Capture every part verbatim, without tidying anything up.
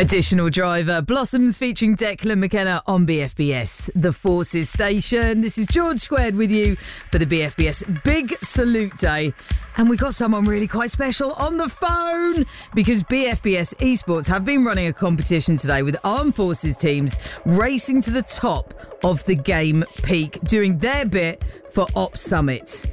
Additional driver, Blossoms featuring Declan McKenna on B F B S, the Forces Station. This is George Squared with you for the B F B S Big Salute Day. And we got someone really quite special on the phone because B F B S Esports have been running a competition today with armed forces teams racing to the top of the game peak, doing their bit for Ops Summit.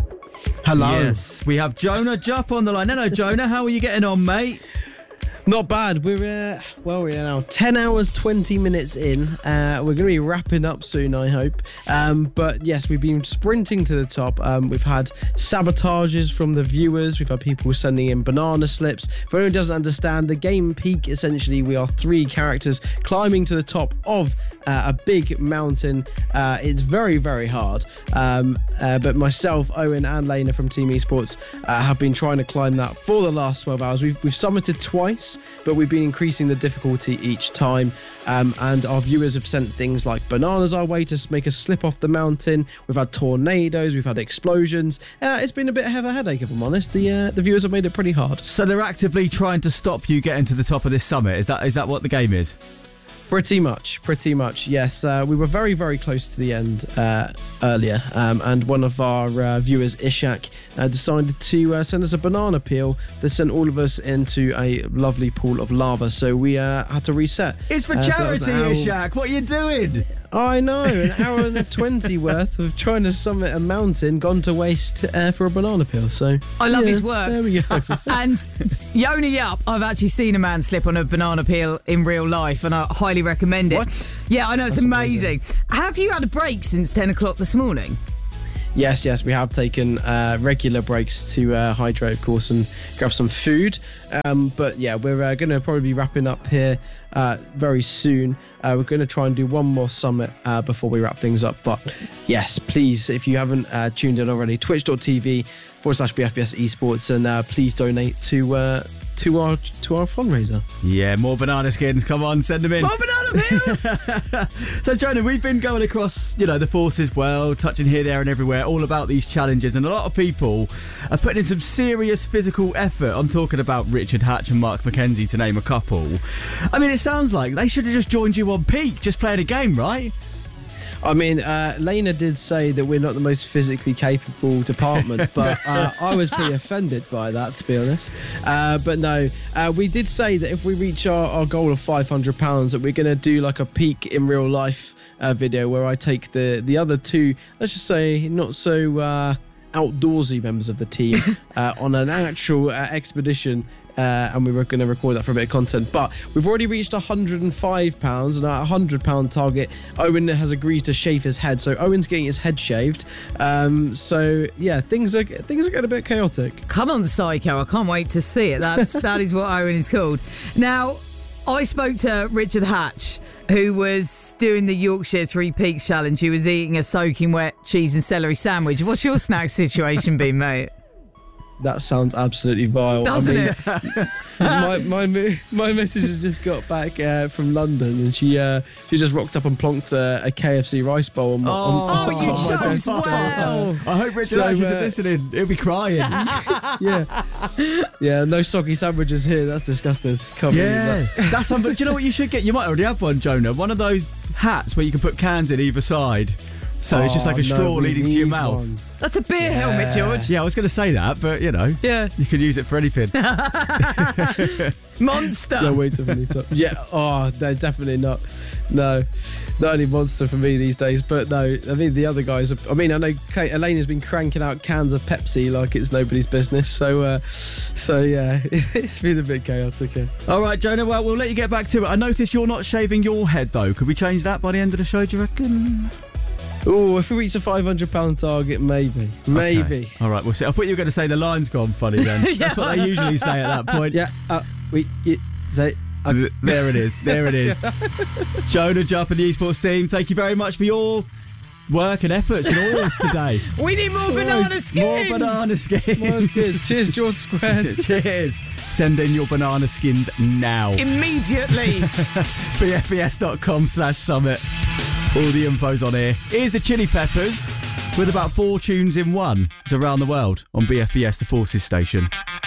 Hello. Yes, we have Jonah Jupp on the line. Hello, Jonah. How are you getting on, mate? Not bad. We're, uh, well, we're now ten hours, twenty minutes in. Uh, we're going to be wrapping up soon, I hope. Um, but yes, we've been sprinting to the top. Um, we've had sabotages from the viewers. We've had people sending in banana slips. For anyone who doesn't understand, the game peak, essentially, we are three characters climbing to the top of uh, a big mountain. Uh, it's very, very hard. Um, uh, but myself, Owen and Lena from Team Esports uh, have been trying to climb that for the last twelve hours. We've, we've summited twice, but we've been increasing the difficulty each time, um, and our viewers have sent things like bananas our way to make us slip off the mountain. We've had tornadoes, we've had explosions. Uh, it's been a bit of a headache, if I'm honest. The uh, the viewers have made it pretty hard. So they're actively trying to stop you getting to the top of this summit. Is that is that what the game is? Pretty much, pretty much, yes. Uh, we were very, very close to the end uh, earlier, um, and one of our uh, viewers, Ishak, uh, decided to uh, send us a banana peel that sent all of us into a lovely pool of lava, so we uh, had to reset. It's for uh, charity, so Ishak. What are you doing? I know, an hour and twenty worth of trying to summit a mountain gone to waste uh, for a banana peel. So I love yeah, his work. There we go. And Yona Yup, I've actually seen a man slip on a banana peel in real life, and I highly recommend it. What? Yeah, I know, it's That's amazing. amazing. Have you had a break since ten o'clock this morning? Yes, yes, we have taken uh, regular breaks to uh, hydrate, of course, and grab some food. Um, but yeah, we're uh, going to probably be wrapping up here uh, very soon. Uh, we're going to try and do one more summit uh, before we wrap things up. But yes, please, if you haven't uh, tuned in already, twitch.tv forward slash BFBS Esports, and uh, please donate to uh, to our to our fundraiser. Yeah, more banana skins. Come on, send them in. More banana peels! So, Jonah, we've been going across, you know, the forces world, touching here, there and everywhere, all about these challenges. And a lot of people are putting in some serious physical effort. I'm talking about Richard Hatch and Mark McKenzie, to name a couple. I mean, it sounds like they should have just joined you on peak, just playing a game, right? I mean, uh, Lena did say that we're not the most physically capable department, but uh, I was pretty offended by that, to be honest. Uh, but no, uh, we did say that if we reach our, our goal of five hundred pounds, that we're going to do like a peak in real life uh, video where I take the, the other two, let's just say, not so uh, outdoorsy members of the team uh, on an actual uh, expedition. Uh, and we were going to record that for a bit of content, but we've already reached one hundred and five pounds, and our one hundred pound target, Owen has agreed to shave his head, so Owen's getting his head shaved. Um, so yeah, things are things are getting a bit chaotic. Come on, Psycho, I can't wait to see it. That's that is what Owen is called. Now, I spoke to Richard Hatch, who was doing the Yorkshire Three Peaks Challenge. He was eating a soaking wet cheese and celery sandwich. What's your snack situation been, mate? That sounds absolutely vile. Doesn't I mean, it? my my my message has just got back uh, from London, and she uh, she just rocked up and plonked a, a K F C rice bowl on my. Oh, on, oh on you my chose desk. well. I hope Richard So, Hatch isn't uh, listening. He'll be crying. Yeah, yeah. No soggy sandwiches here. That's disgusting. Can't believe Yeah, that. that's something. Do you know what you should get? You might already have one, Jonah. One of those hats where you can put cans in either side. So it's just like a Oh, straw no, we leading to your need mouth. one. That's a beer helmet, George. Yeah, I was going to say that, but you know, Yeah. you can use it for anything. Monster. No way to finish up. Yeah. Oh, no, definitely not. No, not only monster for me these days, but no. I mean, the other guys. Are, I mean, I know Kate, Elena's been cranking out cans of Pepsi like it's nobody's business. So, uh, so yeah, it's been a bit chaotic here. All right, Jonah. Well, we'll let you get back to it. I noticed you're not shaving your head though. Could we change that by the end of the show? Do you reckon? Oh, if we reach a five hundred pound target, maybe, maybe. Okay. All right, we'll see. I thought you were going to say the line's gone funny then. That's what they usually say at that point. Yeah. Uh, we you, say. Uh, There it is. There it is. Jonah Jupp and the esports team, thank you very much for your work and efforts and all this today. We need more banana skins. More banana skins. More skins. Cheers, George Squared. Cheers. Send in your banana skins now. Immediately. bfbs.com slash summit. All the info's on here. Here's the Chili Peppers with about four tunes in one. It's around the world on B F B S, the Forces Station.